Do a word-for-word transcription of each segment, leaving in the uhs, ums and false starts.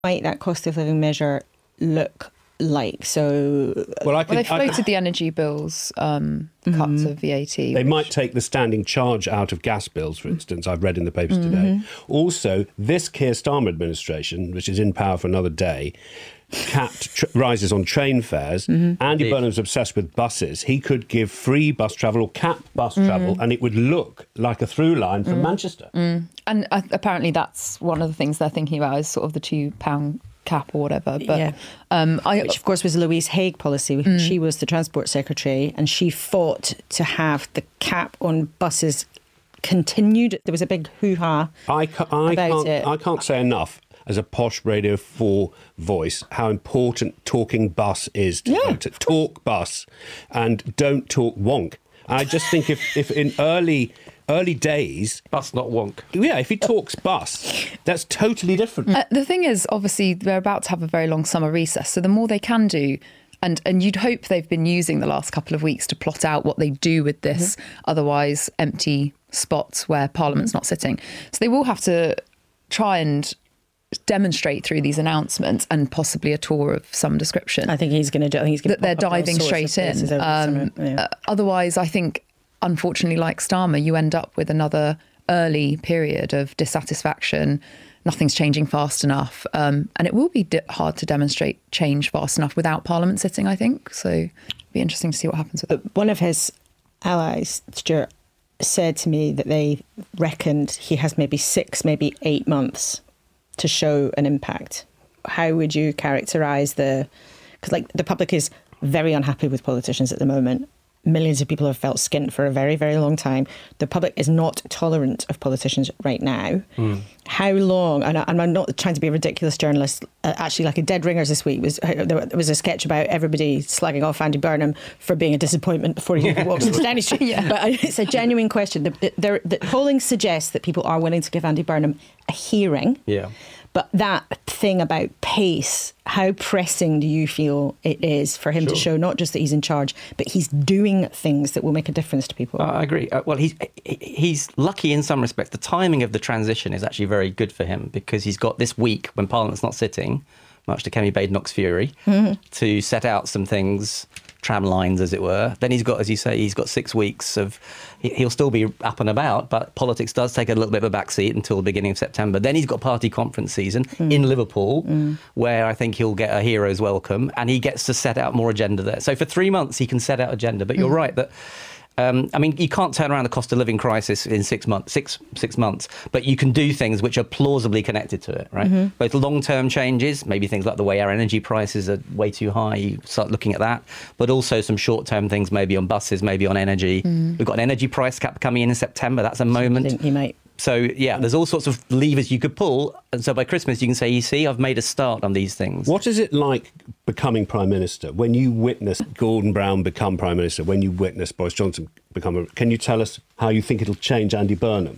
might that cost of living measure look like? So, well, I well they floated I, the energy bills um, mm-hmm. cuts of V A T. They which... might take the standing charge out of gas bills, for instance. I've read in the papers mm-hmm. today. Also, this Keir Starmer administration, which is in power for another day, capped tr- rises on train fares. Mm-hmm. Andy Indeed. Burnham's obsessed with buses. He could give free bus travel or cap bus mm. travel, and it would look like a through line from mm. Manchester. Mm. And uh, apparently that's one of the things they're thinking about is sort of the two pound cap or whatever. But yeah. um, I, which of course was Louise Haigh policy. Mm. She was the Transport Secretary, and she fought to have the cap on buses continued. There was a big hoo-ha I, ca- I about can't, it. I can't say enough as a posh Radio four voice how important talking bus is to, yeah, to talk bus and don't talk wonk. I just think if, if in early early days... Bus, not wonk. Yeah, if he talks bus, that's totally different. Uh, the thing is, obviously, they're about to have a very long summer recess, so the more they can do... And and you'd hope they've been using the last couple of weeks to plot out what they do with this mm-hmm. otherwise empty spots where Parliament's mm-hmm. not sitting. So they will have to try and demonstrate through these announcements and possibly a tour of some description. I think he's going to do. I think he's going that they're diving straight in. Um, yeah. uh, otherwise, I think, unfortunately, like Starmer, you end up with another early period of dissatisfaction. Nothing's changing fast enough. Um, and it will be di- hard to demonstrate change fast enough without Parliament sitting, I think. So it'll be interesting to see what happens with it. One of his allies, Stuart, said to me that they reckoned he has maybe six, maybe eight months to show an impact. How would you characterise the... Because like the public is very unhappy with politicians at the moment. Millions of people have felt skint for a very, very long time. The public is not tolerant of politicians right now. Mm. How long, and, I, and I'm not trying to be a ridiculous journalist, uh, actually like a Dead Ringers this week, was there was a sketch about everybody slagging off Andy Burnham for being a disappointment before he walks into Downing Street. Yeah. But it's a genuine question. The, the, the polling suggests that people are willing to give Andy Burnham a hearing. Yeah. But that thing about pace, how pressing do you feel it is for him sure. to show not just that he's in charge, but he's doing things that will make a difference to people? Uh, I agree. Uh, well, he's he's lucky in some respects. The timing of the transition is actually very good for him because he's got this week when Parliament's not sitting, much to Kemi Badenoch's fury, mm-hmm. to set out some things, tram lines, as it were. Then he's got, as you say, he's got six weeks of... He'll still be up and about, but politics does take a little bit of a backseat until the beginning of September. Then he's got party conference season mm. in Liverpool, mm. where I think he'll get a hero's welcome, and he gets to set out more agenda there. So for three months, he can set out agenda. But you're mm. right that... Um, I mean, you can't turn around the cost of living crisis in six months, six six months, but you can do things which are plausibly connected to it, right? Mm-hmm. Both long-term changes, maybe things like the way our energy prices are way too high, you start looking at that, but also some short-term things, maybe on buses, maybe on energy. Mm. We've got an energy price cap coming in in September. That's a moment. I think you might. So, yeah, there's all sorts of levers you could pull. And so by Christmas, you can say, you see, I've made a start on these things. What is it like becoming Prime Minister? When you witness Gordon Brown become Prime Minister, when you witness Boris Johnson become... A, can you tell us how you think it'll change Andy Burnham?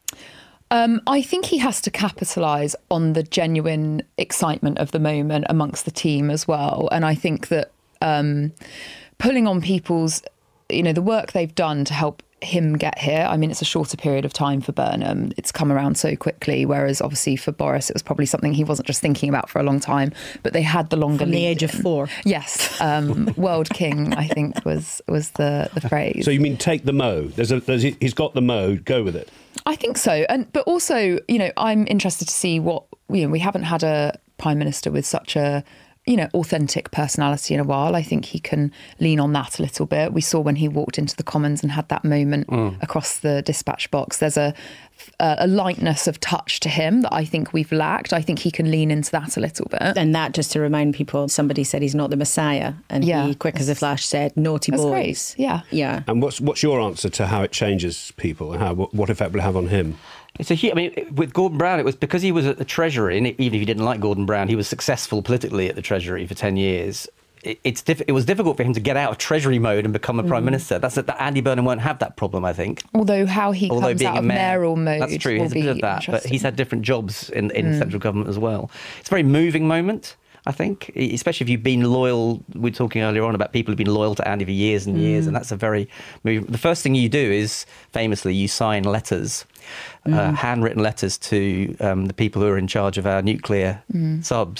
Um, I think he has to capitalise on the genuine excitement of the moment amongst the team as well. And I think that um, pulling on people's, you know, the work they've done to help him get here. I mean, it's a shorter period of time for Burnham. It's come around so quickly, whereas obviously for Boris, it was probably something he wasn't just thinking about for a long time, but they had the longer From the lead age in. of four. Yes. Um, World King, I think, was was the, the phrase. So you mean take the mo? There's a, there's, he's got the mo, go with it. I think so. And But also, you know, I'm interested to see what, you know, we haven't had a Prime Minister with such a, you know, authentic personality in a while. I think he can lean on that a little bit. We saw when he walked into the Commons and had that moment mm. across the dispatch box. There's a, a lightness of touch to him that I think we've lacked. I think he can lean into that a little bit. And that, just to remind people, somebody said he's not the Messiah. And yeah. he, quick as a flash, said, naughty That's boys. Great. Yeah. Yeah. And what's what's your answer to how it changes people and how what, what effect will it have on him? It's a huge, I mean, with Gordon Brown, it was because he was at the Treasury, and even if you didn't like Gordon Brown, he was successful politically at the Treasury for ten years. It, it's diff, it was difficult for him to get out of Treasury mode and become a Prime mm. Minister. That's that Andy Burnham won't have that problem, I think. Although how he Although comes being out of a mayor, mayoral mode that's true, will he's a be bit of that, but he's had different jobs in, in mm. central government as well. It's a very moving moment. I think, especially if you've been loyal. We were talking earlier on about people who've been loyal to Andy for years and years, and that's a very. The first thing you do is, famously, you sign letters, mm. uh, handwritten letters to um, the people who are in charge of our nuclear mm. subs.